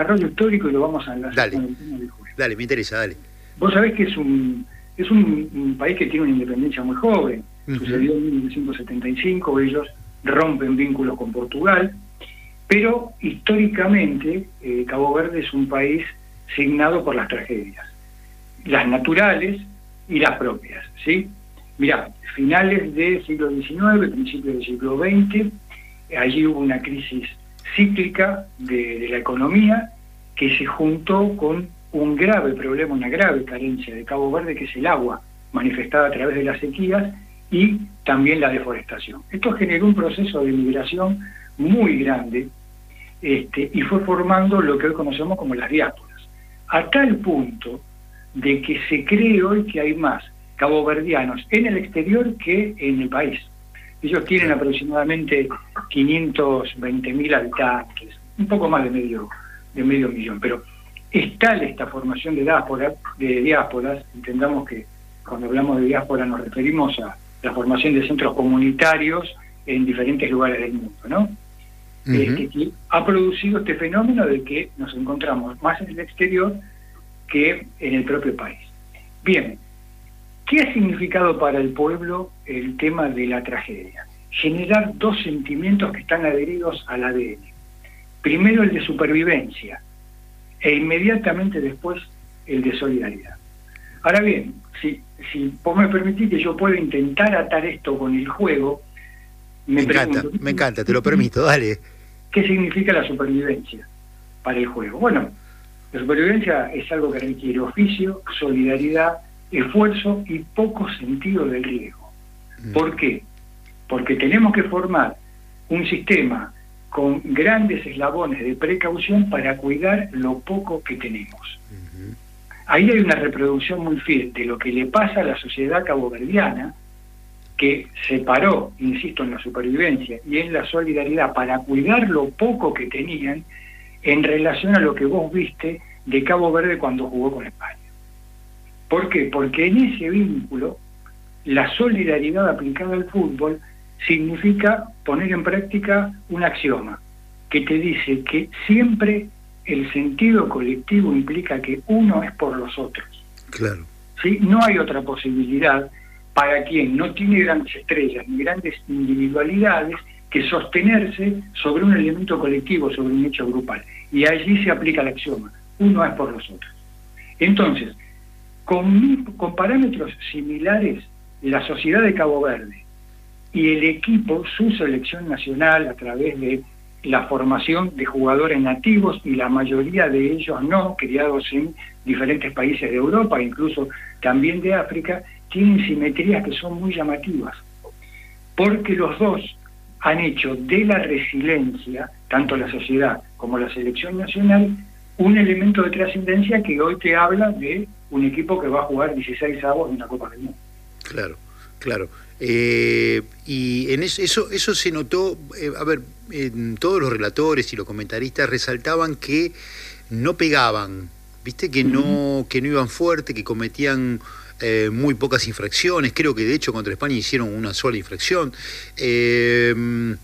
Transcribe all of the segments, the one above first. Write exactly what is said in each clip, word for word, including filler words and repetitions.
desarrollo histórico y lo vamos a enlazar Dale, con el tema del juego. dale, me interesa, dale. Vos sabés que es un es un, un país que tiene una independencia muy joven. Uh-huh. Sucedió en mil novecientos setenta y cinco, ellos rompen vínculos con Portugal, pero históricamente eh, Cabo Verde es un país signado por las tragedias, las naturales y las propias, ¿sí? Mirá, finales del siglo diecinueve, principios del siglo veinte, allí hubo una crisis cíclica de, de la economía que se juntó con un grave problema, una grave carencia de Cabo Verde, que es el agua, manifestada a través de las sequías y también la deforestación. Esto generó un proceso de migración muy grande este, y fue formando lo que hoy conocemos como las diásporas, a tal punto de que se cree hoy que hay más caboverdianos en el exterior que en el país. Ellos tienen aproximadamente quinientos veinte mil habitantes, un poco más de medio, de medio millón, pero es tal esta formación de diáspora, de diásporas, entendamos que cuando hablamos de diáspora nos referimos a la formación de centros comunitarios en diferentes lugares del mundo, ¿no? Uh-huh. Este, que ha producido este fenómeno de que nos encontramos más en el exterior que en el propio país. Bien, ¿qué ha significado para el pueblo el tema de la tragedia? Generar dos sentimientos que están adheridos al A D N. Primero el de supervivencia e inmediatamente después el de solidaridad. Ahora bien, si, si vos me permitís que yo pueda intentar atar esto con el juego, me, me pregunto, encanta, me encanta, te lo permito, dale. ¿Qué significa la supervivencia para el juego? Bueno, la supervivencia es algo que requiere oficio, solidaridad, esfuerzo y poco sentido del riesgo. Mm. ¿Por qué? Porque tenemos que formar un sistema con grandes eslabones de precaución para cuidar lo poco que tenemos. Uh-huh. Ahí hay una reproducción muy fiel de lo que le pasa a la sociedad caboverdiana, que se paró, insisto, en la supervivencia y en la solidaridad para cuidar lo poco que tenían en relación a lo que vos viste de Cabo Verde cuando jugó con España. ¿Por qué? Porque en ese vínculo la solidaridad aplicada al fútbol significa poner en práctica un axioma que te dice que siempre el sentido colectivo implica que uno es por los otros. Claro. ¿Sí? No hay otra posibilidad para quien no tiene grandes estrellas ni grandes individualidades que sostenerse sobre un elemento colectivo, sobre un hecho grupal. Y allí se aplica el axioma, uno es por los otros. Entonces, con, con parámetros similares, la sociedad de Cabo Verde y el equipo, su selección nacional a través de la formación de jugadores nativos y la mayoría de ellos no, criados en diferentes países de Europa, incluso también de África, tienen simetrías que son muy llamativas, porque los dos han hecho de la resiliencia, tanto la sociedad como la selección nacional, un elemento de trascendencia que hoy te habla de un equipo que va a jugar dieciséis avos en una Copa del Mundo. Claro, claro. Eh, y en eso, eso, eso se notó, eh, a ver, en todos los relatores y los comentaristas resaltaban que no pegaban, viste, que no, uh-huh. que no iban fuerte, que cometían eh, muy pocas infracciones. Creo que de hecho contra España hicieron una sola infracción. Eh,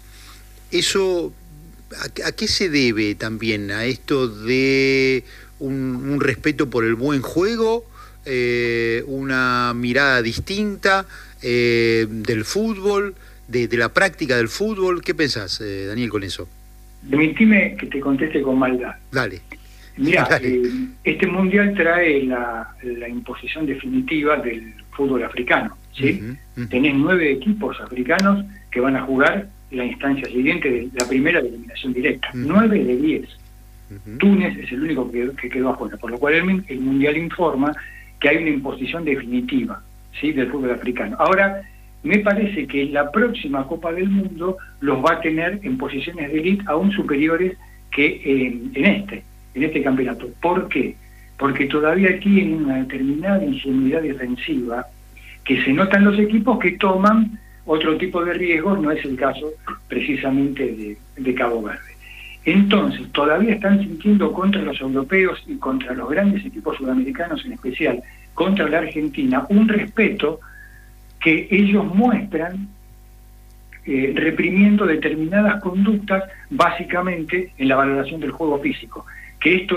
eso, ¿a, ¿a qué se debe también? ¿A esto de un, un respeto por el buen juego? Eh, una mirada distinta eh, del fútbol, de, de la práctica del fútbol. ¿Qué pensás, eh, Daniel, con eso? Permitime que te conteste con maldad. Dale. Mira, Dale. Eh, este mundial trae la, la imposición definitiva del fútbol africano, ¿sí? Uh-huh, uh-huh. Tenés nueve equipos africanos que van a jugar la instancia siguiente, de la primera de eliminación directa. Uh-huh. Nueve de diez. Uh-huh. Túnez es el único que, que quedó afuera, por lo cual el, el mundial informa que hay una imposición definitiva, ¿sí?, del fútbol africano. Ahora, me parece que la próxima Copa del Mundo los va a tener en posiciones de élite aún superiores que eh, en este, en este campeonato. ¿Por qué? Porque todavía tienen una determinada ingenuidad defensiva que se notan los equipos que toman otro tipo de riesgos, no es el caso precisamente de, de Cabo Verde. Entonces, todavía están sintiendo contra los europeos y contra los grandes equipos sudamericanos, en especial contra la Argentina, un respeto que ellos muestran eh, reprimiendo determinadas conductas, básicamente en la valoración del juego físico. que esto